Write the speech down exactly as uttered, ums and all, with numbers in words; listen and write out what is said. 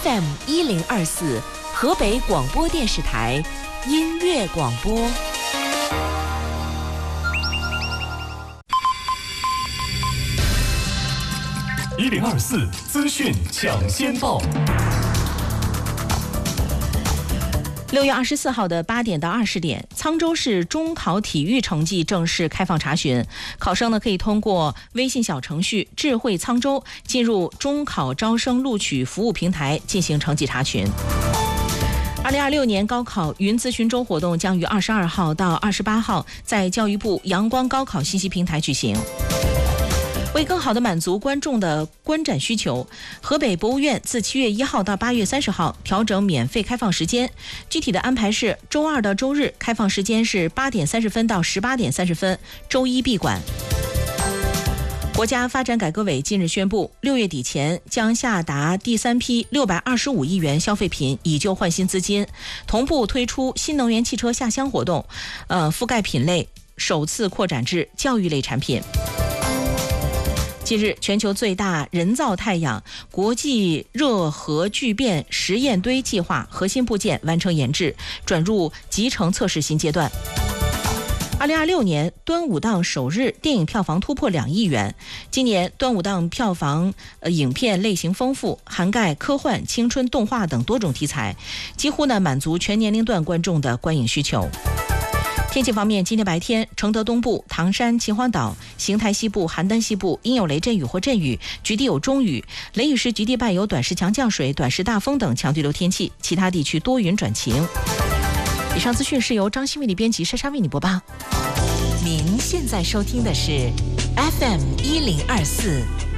F M 一零二四，河北广播电视台音乐广播。 一零二四资讯抢先报。 六月二十四号的八点到二十点，沧州市中考体育成绩正式开放查询。考生呢可以通过微信小程序“智慧沧州”进入中考招生录取服务平台进行成绩查询。二零二六年高考云咨询周活动将于二十二号到二十八号在教育部阳光高考信息平台举行。为更好地满足观众的观展需求，河北博物院自七月一号到八月三十号调整免费开放时间。具体的安排是：周二到周日开放时间是八点三十分到十八点三十分，周一闭馆。国家发展改革委近日宣布，六月底前将下达第三批六百二十五亿元消费品以旧换新资金，同步推出新能源汽车下乡活动，呃，覆盖品类首次扩展至教育类产品。近日，全球最大人造太阳国际热核聚变实验堆计划核心部件完成研制，转入集成测试新阶段。二零二六年端午档首日电影票房突破两亿元。今年端午档票房呃影片类型丰富，涵盖科幻、青春、动画等多种题材，几乎呢满足全年龄段观众的观影需求。天气方面，今天白天，承德东部、唐山、秦皇岛、邢台西部、邯郸西部阴有雷阵雨或阵雨，局地有中雨，雷雨时局地伴有短时强降水、短时大风等强对流天气，其他地区多云转晴。以上资讯是由张新为你编辑，莎莎为你播报。 您现在收听的是 F M 一零二四